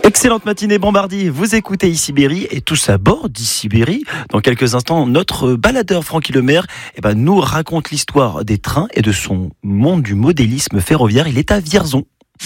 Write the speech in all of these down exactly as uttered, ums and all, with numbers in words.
Excellente matinée Bombardier, vous écoutez Ici Berry et tous à bord d'Ici Berry. Dans quelques instants, notre baladeur Francky Lemaire eh ben, nous raconte l'histoire des trains et de son monde du modélisme ferroviaire. Il est à Vierzon.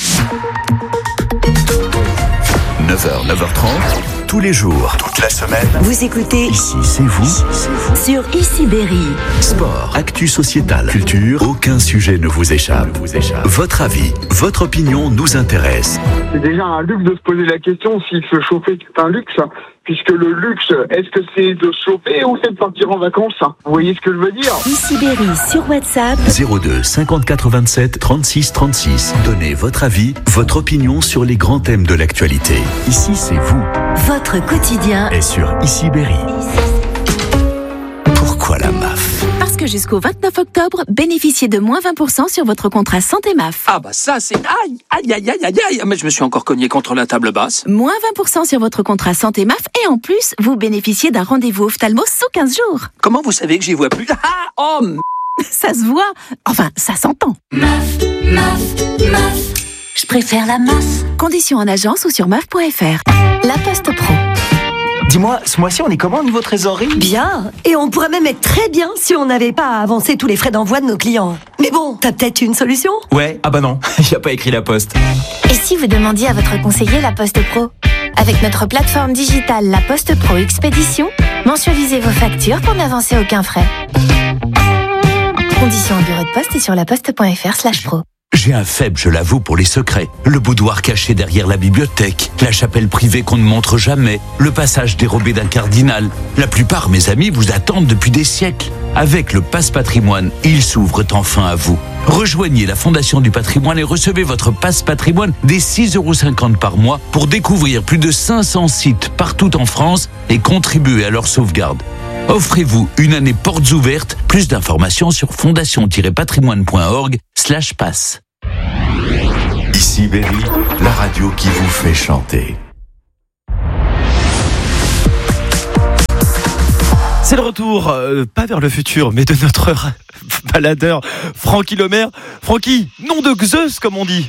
neuf heures, neuf heures trente, tous les jours, toute la semaine. Vous écoutez Ici, c'est vous. Ici, c'est vous. Sur Ici Berry. Sport, actu sociétal, culture, aucun sujet ne vous échappe. Vous échappe. Votre avis, votre opinion nous intéresse. C'est déjà un luxe de se poser la question si se chauffer c'est un luxe, puisque le luxe, est-ce que c'est de se chauffer ou c'est de partir en vacances? Vous voyez ce que je veux dire? Ici Berry sur WhatsApp. zéro deux cinquante-quatre vingt-sept trente-six trente-six. Donnez votre avis, votre opinion sur les grands thèmes de l'actualité. Ici, c'est vous. Votre quotidien Et sur Ici Berry. Pourquoi la M A F? Parce que jusqu'au vingt-neuf octobre, bénéficiez de moins vingt pour cent sur votre contrat santé M A F. Ah bah ça c'est... Aïe, aïe, aïe, aïe, aïe, aïe. Mais je me suis encore cogné contre la table basse. Moins vingt pour cent sur votre contrat santé M A F et en plus, vous bénéficiez d'un rendez-vous ophtalmo sous quinze jours. Comment vous savez que j'y vois plus? Ah, oh, m... Ça se voit. Enfin, ça s'entend. M A F, M A F, M A F. Je préfère la M A F. Conditions en agence ou sur M A F point F R. La Poste Pro. Dis-moi, ce mois-ci, on est comment au niveau trésorerie? Bien. Et on pourrait même être très bien si on n'avait pas à avancer tous les frais d'envoi de nos clients. Mais bon, t'as peut-être une solution? Ouais, ah bah non, il a pas écrit la poste. Et si vous demandiez à votre conseiller La Poste Pro? Avec notre plateforme digitale La Poste Pro Expédition, mensualisez vos factures pour n'avancer aucun frais. Conditions en bureau de poste et sur laposte.fr slash pro. J'ai un faible, je l'avoue, pour les secrets. Le boudoir caché derrière la bibliothèque, la chapelle privée qu'on ne montre jamais, le passage dérobé d'un cardinal. La plupart, mes amis, vous attendent depuis des siècles. Avec le Passe Patrimoine, ils s'ouvrent enfin à vous. Rejoignez la Fondation du Patrimoine et recevez votre Passe Patrimoine dès six euros cinquante par mois pour découvrir plus de cinq cents sites partout en France et contribuer à leur sauvegarde. Offrez-vous une année portes ouvertes. Plus d'informations sur fondation-patrimoine.org slash passe. Ici Berry, la radio qui vous fait chanter. C'est le retour, euh, pas vers le futur, mais de notre baladeur Francky Lemaire. Francky, nom de Zeus comme on dit.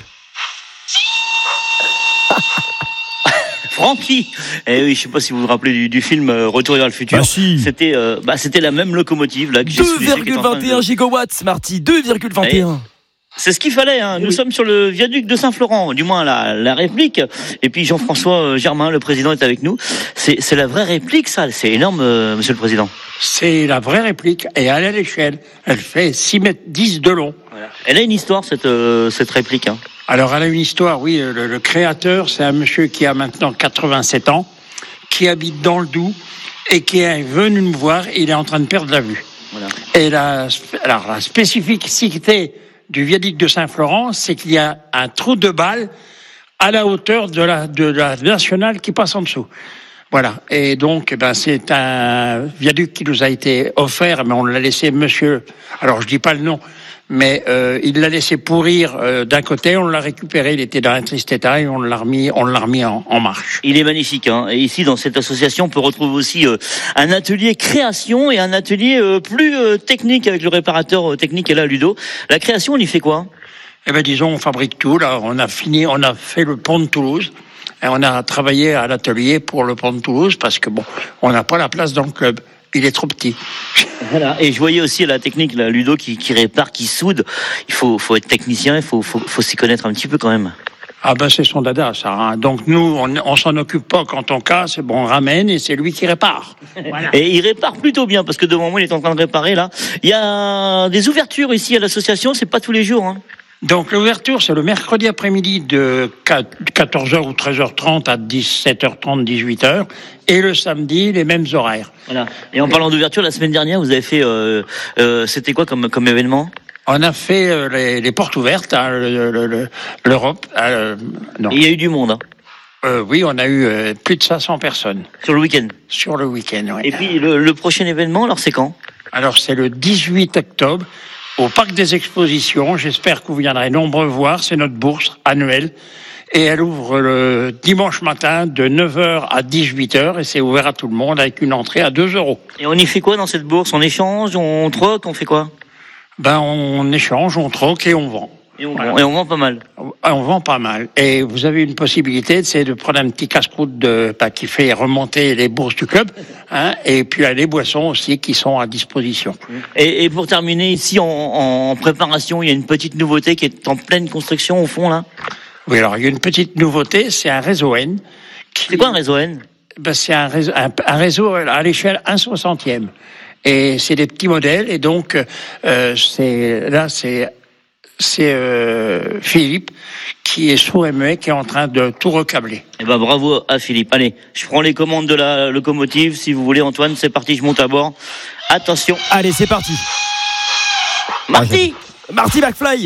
Francky. Et oui, je sais pas si vous vous rappelez du, du film euh, Retour vers le futur. Ah, si. C'était, euh, bah, c'était la même locomotive là que j'ai deux virgule vingt et un de... gigawatts, Marty. deux virgule vingt et un. C'est ce qu'il fallait. Hein. Nous oui. sommes sur le viaduc de Saint-Florent, du moins la, la réplique. Et puis Jean-François Germain, le président, est avec nous. C'est, c'est la vraie réplique, ça. C'est énorme, euh, Monsieur le Président. C'est la vraie réplique. Et elle est à l'échelle. Elle fait six mètres dix de long. Voilà. Elle a une histoire, cette, euh, cette réplique. Hein. Alors, elle a une histoire, oui. Le, le créateur, c'est un monsieur qui a maintenant quatre-vingt-sept ans, qui habite dans le Doubs et qui est venu me voir. Il est en train de perdre la vue. Voilà. Et la, alors, la spécificité du viaduc de Saint-Florent, c'est qu'il y a un trou de balle à la hauteur de la, de la nationale qui passe en dessous. Voilà. Et donc, ben, c'est un viaduc qui nous a été offert, mais on l'a laissé monsieur, alors je dis pas le nom, mais euh, il l'a laissé pourrir euh, d'un côté, on l'a récupéré, il était dans un triste état et on l'a remis, on l'a remis en, en marche. Il est magnifique, hein. Et ici, dans cette association, on peut retrouver aussi euh, un atelier création et un atelier euh, plus euh, technique avec le réparateur euh, technique et là, Ludo. La création, on y fait quoi? Eh ben, disons, on fabrique tout. Là, on a fini, on a fait le pont de Toulouse. Et on a travaillé à l'atelier pour le pont de Toulouse parce que bon, on n'a pas la place dans le club. Il est trop petit. Voilà. Et je voyais aussi la technique, là, Ludo, qui, qui répare, qui soude. Il faut, faut être technicien, il faut, faut, faut s'y connaître un petit peu quand même. Ah ben c'est son dada, ça. Hein. Donc nous, on, on s'en occupe pas quand on casse. Bon, on ramène et c'est lui qui répare. Voilà. Et il répare plutôt bien parce que devant moi, il est en train de réparer là. Il y a des ouvertures ici à l'association. C'est pas tous les jours. Hein. Donc l'ouverture, c'est le mercredi après-midi de quatorze heures ou treize heures trente à dix-sept heures trente, dix-huit heures. Et le samedi, les mêmes horaires. Voilà. Et en parlant d'ouverture, la semaine dernière, vous avez fait... Euh, euh, c'était quoi comme, comme événement ? On a fait euh, les, les portes ouvertes, hein, le, le, le, l'Europe. Euh, non. Et il y a eu du monde. Hein. Euh, oui, on a eu euh, plus de cinq cents personnes. Sur le week-end ? Sur le week-end, oui. Et puis le, le prochain événement, alors c'est quand ? Alors c'est le dix-huit octobre. Au Parc des Expositions, j'espère que vous viendrez nombreux voir, c'est notre bourse annuelle. Et elle ouvre le dimanche matin de neuf heures à dix-huit heures et c'est ouvert à tout le monde avec une entrée à deux euros. Et on y fait quoi dans cette bourse ? On échange, on troque, on fait quoi ? Ben, on échange, on troque et on vend. Et on, voilà. et on vend pas mal. On vend pas mal. Et vous avez une possibilité, c'est de prendre un petit casse-croûte de, bah, qui fait remonter les bourses du club, hein, et puis les boissons aussi qui sont à disposition. Et, et pour terminer, ici en, en préparation, il y a une petite nouveauté qui est en pleine construction au fond là. Oui, alors il y a une petite nouveauté, c'est un réseau N. Qui... C'est quoi un réseau N? Ben, c'est un réseau, un, un réseau à l'échelle un soixantième. Et c'est des petits modèles, et donc euh, c'est là c'est c'est euh, Philippe qui est sous M E, qui est en train de tout recabler. Eh ben bravo à Philippe. Allez, je prends les commandes de la locomotive, si vous voulez, Antoine. C'est parti, je monte à bord. Attention. Allez, c'est parti. Marty, Marty McFly.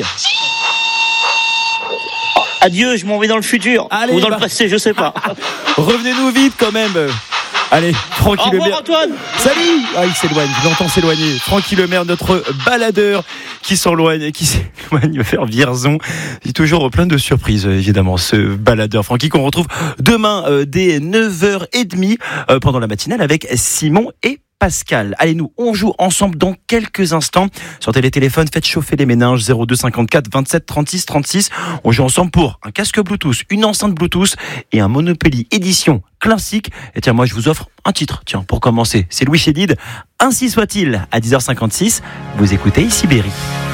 Oh, adieu, je m'en vais dans le futur. Allez, ou dans bah... le passé, je sais pas. Revenez-nous vite quand même. Allez, Francky Le Maire. Antoine. Salut. Ah, il s'éloigne, je l'entends s'éloigner. Francky Le Maire, notre baladeur qui s'éloigne, qui s'éloigne vers Vierzon. Il est toujours plein de surprises, évidemment, ce baladeur Francky qu'on retrouve demain euh, dès neuf heures trente euh, pendant la matinale avec Simon et Pascal. Allez, nous, on joue ensemble dans quelques instants. Sortez les téléphones, faites chauffer les méninges. Zéro deux cinquante-quatre vingt-sept trente-six trente-six. On joue ensemble pour un casque Bluetooth, une enceinte Bluetooth et un Monopoly édition classique. Et tiens, moi, je vous offre un titre. Tiens, pour commencer, c'est Louis Chédid. Ainsi soit-il, à dix heures cinquante-six. Vous écoutez ici Berry.